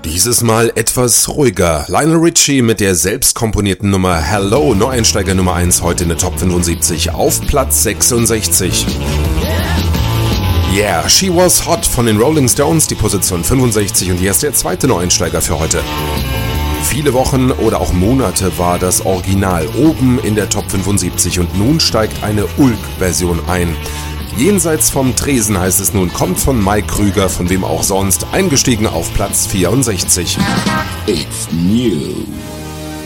Dieses Mal etwas ruhiger. Lionel Richie mit der selbstkomponierten Nummer Hello, Neueinsteiger Nummer 1, heute in der Top 75 auf Platz 66. Yeah, She Was Hot von den Rolling Stones, die Position 65 und hier ist der zweite Neueinsteiger für heute. Viele Wochen oder auch Monate war das Original oben in der Top 75 und nun steigt eine Ulk-Version ein. Jenseits vom Tresen heißt es nun, kommt von Mike Krüger, von wem auch sonst, eingestiegen auf Platz 64. It's new.